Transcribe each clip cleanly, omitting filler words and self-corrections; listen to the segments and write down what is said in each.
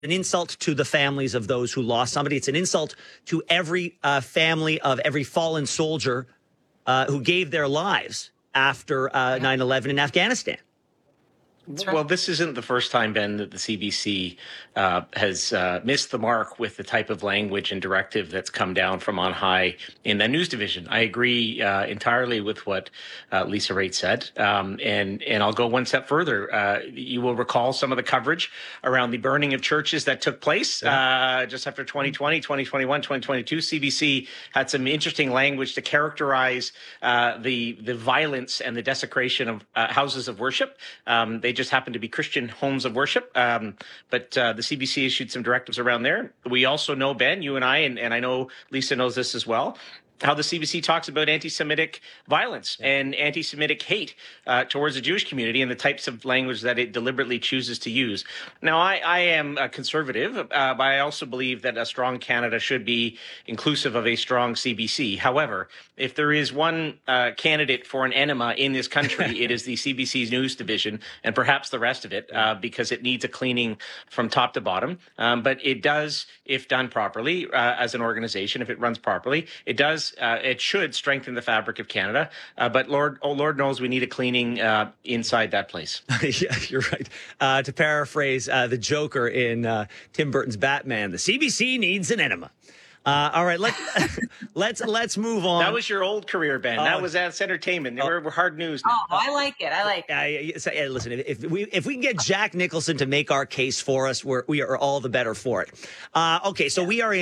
an insult to the families of those who lost somebody. It's an insult to every family of every fallen soldier who gave their lives after 9/11 in Afghanistan. Right. Well, this isn't the first time, Ben, that the CBC has missed the mark with the type of language and directive that's come down from on high in the news division. I agree entirely with what Lisa Raitt said. And I'll go one step further. You will recall some of the coverage around the burning of churches that took place just after 2020, 2021, 2022. CBC had some interesting language to characterize the violence and the desecration of houses of worship. They just happen to be Christian homes of worship. But the CBC issued some directives around there. We also know, Ben, you and I, and I know Lisa knows this as well, how the CBC talks about anti-Semitic violence and anti-Semitic hate towards the Jewish community and the types of language that it deliberately chooses to use. Now, I am a conservative, but I also believe that a strong Canada should be inclusive of a strong CBC. However, if there is one candidate for an enema in this country, it is the CBC's news division and perhaps the rest of it, because it needs a cleaning from top to bottom. But it does, if done properly, as an organization, if it runs properly, it should strengthen the fabric of Canada. But Lord knows we need a cleaning inside that place. Yeah, you're right. To paraphrase the Joker in Tim Burton's Batman, the CBC needs an enema. All right, let's move on. That was your old career, Ben. That's entertainment. We're hard news now. Oh, I like it. Listen, if we can get Jack Nicholson to make our case for us, we are all the better for it. Okay, so we're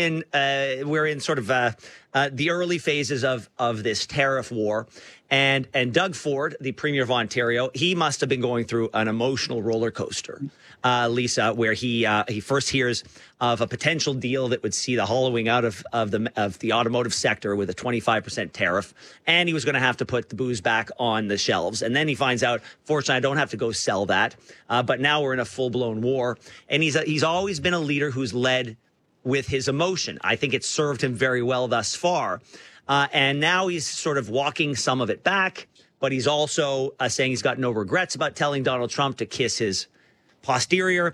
in sort of the early phases of this tariff war. And Doug Ford, the Premier of Ontario, he must have been going through an emotional roller coaster, Lisa, where he first hears of a potential deal that would see the hollowing out of the automotive sector with a 25% tariff, and he was going to have to put the booze back on the shelves. And then he finds out, fortunately, I don't have to go sell that. But now we're in a full-blown war, and he's always been a leader who's led with his emotion. I think it's served him very well thus far. And now he's sort of walking some of it back, but he's also saying he's got no regrets about telling Donald Trump to kiss his posterior.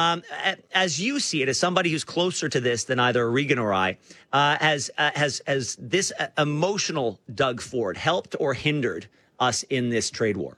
As you see it, as somebody who's closer to this than either Regan or I, has this emotional Doug Ford helped or hindered us in this trade war?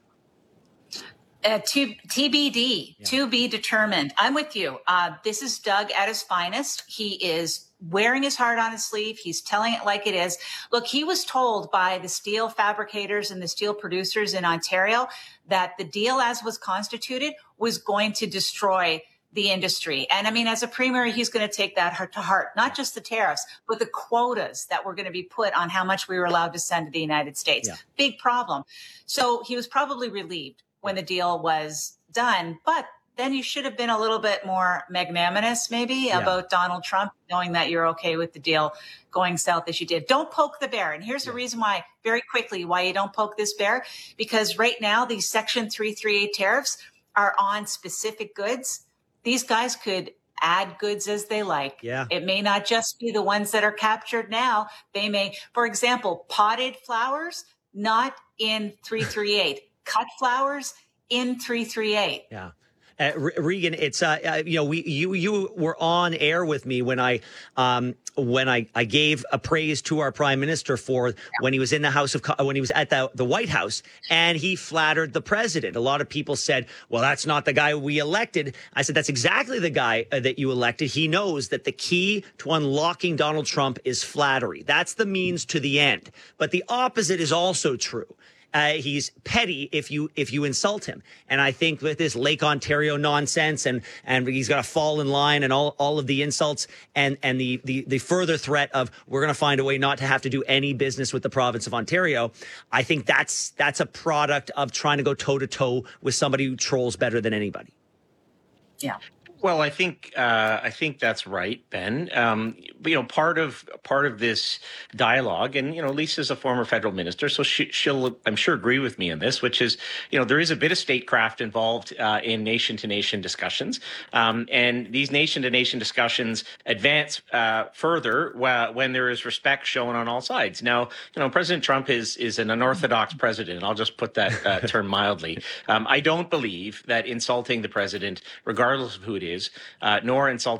TBD, to be determined. I'm with you. This is Doug at his finest. He is wearing his heart on his sleeve. He's telling it like it is. Look, he was told by the steel fabricators and the steel producers in Ontario that the deal as was constituted was going to destroy the industry. And I mean, as a premier, he's going to take that to heart, not just the tariffs, but the quotas that were going to be put on how much we were allowed to send to the United States. Yeah. Big problem. So he was probably relieved when the deal was done, but then you should have been a little bit more magnanimous maybe about Donald Trump, knowing that you're okay with the deal going south as you did. Don't poke the bear. And here's the reason why, very quickly, why you don't poke this bear, because right now these Section 338 tariffs are on specific goods. These guys could add goods as they like. Yeah. It may not just be the ones that are captured now. They may, for example, potted flowers, not in 338. Cut flowers in 338. Yeah. Regan, it's you were on air with me when I gave a praise to our prime minister for when he was in the when he was at the White House and he flattered the president. A lot of people said, "Well, that's not the guy we elected." I said, "That's exactly the guy that you elected. He knows that the key to unlocking Donald Trump is flattery. That's the means to the end. But the opposite is also true." He's petty if you insult him. And I think with this Lake Ontario nonsense and he's got to fall in line and all of the insults and the further threat of we're going to find a way not to have to do any business with the province of Ontario. I think that's a product of trying to go toe to toe with somebody who trolls better than anybody. Yeah. Well, I think that's right, Ben. Part of this dialogue, and Lisa's a former federal minister, so she'll I'm sure agree with me on this, which is there is a bit of statecraft involved in nation-to-nation discussions, and these nation-to-nation discussions advance further when there is respect shown on all sides. Now, President Trump is an unorthodox president. I'll just put that term mildly. I don't believe that insulting the president, regardless of who it is, nor insulting